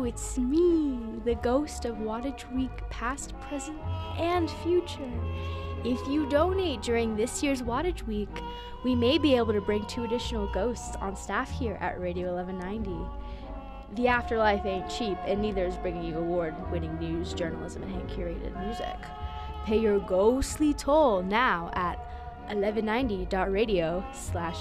it's me, the ghost of Wattage Week, past, present, and future. If you donate during this year's Wattage Week, we may be able to bring 2 additional ghosts on staff here at Radio 1190. The afterlife ain't cheap, and neither is bringing you award-winning news, journalism, and hand-curated music. Pay your ghostly toll now at 1190.radio/